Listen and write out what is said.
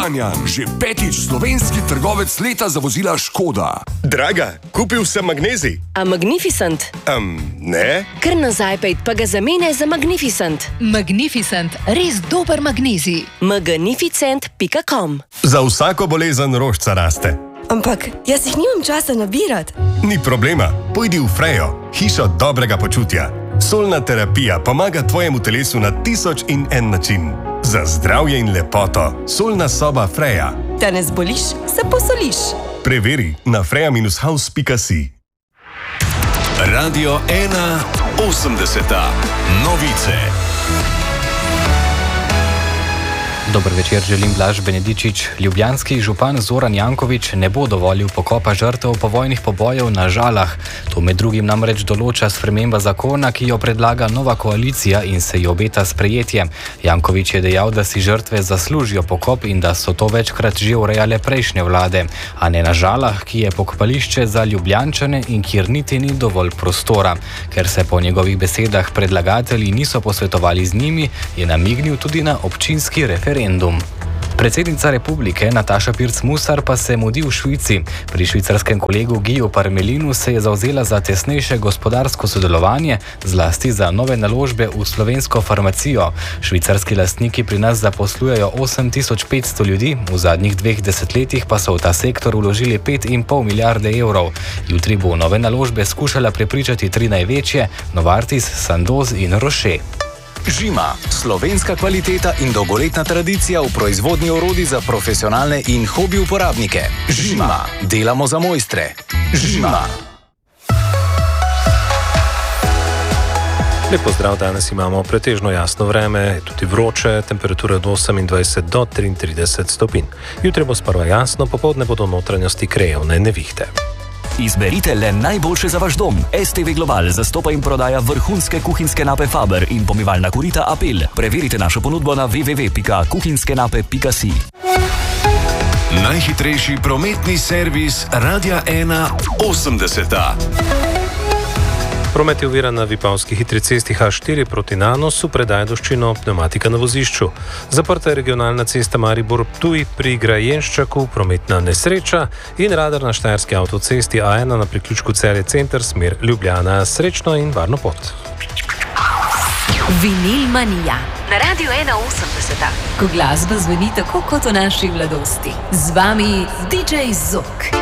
Kranjan, že 5. slovenski trgovec leta za vozila Škoda. Draga, kupil sem magnezij. A Magnificent? Ne. Kar nazaj pejt, pa ga zamene za Magnificent. Magnificent, res dober magnezij. Magnificent.com. Za vsako bolezen rožca raste. Ampak jaz jih nimam časa nabirati. Ni problema, pojdi v Frejo, hišo dobrega počutja. Solna terapija pomaga tvojemu telesu na 1001 način. Za zdravje in lepoto, solna soba Freja. Da ne zboliš, se posoliš. Preveri na freja-house.si. Radio 1 80. Novice. Dober večer, želim Blaž Benedičič. Ljubljanski župan Zoran Janković ne bo dovolil pokopa žrtev povojnih pobojev na Žalah. To med drugim namreč določa sprememba zakona, ki jo predlaga nova koalicija in se ji obeta sprejetje. Janković je dejal, da si žrtve zaslužijo pokop in da so to večkrat že urejale prejšnje vlade, a ne na Žalah, ki je pokopališče za Ljubljančane in kjer niti ni dovolj prostora. Ker se po njegovih besedah predlagatelji niso posvetovali z njimi, je namignil tudi na občinski referendum. Predsednica republike Nataša Pirc Musar pa se mudi v Švici. Pri švicarskem kolegu Guiu Parmelinu se je zavzela za tesnejše gospodarsko sodelovanje, zlasti za nove naložbe v slovensko farmacijo. Švicarski lastniki pri nas zaposlujejo 8500 ljudi, v zadnjih 2 desetletjih pa so v ta sektor vložili 5,5 milijarde evrov. Jutri bo nove naložbe skušala prepričati 3 največje, Novartis, Sandoz in Roche. Žima, slovenska kvaliteta in dolgoletna tradicija v proizvodnji orodij za profesionalne in hobi uporabnike. Žima, delamo za mojstre. Žima. Lep pozdrav, danes imamo pretežno jasno vreme, tudi vroče, temperature od 28 do 33 stopinj. Jutri bo sprva jasno, popoldne bodo notranjosti krajevne nevihte. Izberite le najboljše za vaš dom. STV Global zastopa in prodaja vrhunske kuhinjske nape Faber in pomivalna korita Apel. Preverite našo ponudbo na www.kuhinjskenape.si. Najhitrejši prometni servis Radia 1 80. Promet je oviran na Vipavski hitri cesti H4 proti Nanosu, predaj Doščino, pneumatika na vozišču. Zaprta je regionalna cesta Maribor-Ptuj pri Grajenščaku, prometna nesreča in radar na Štajerski avtocesti A1 na priključku Celje Center, smer Ljubljana. Srečno in varno pot. Vinil Manija na Radio 1 80. Ko glasba zveni tako kot v naši mladosti. Z vami DJ Zok.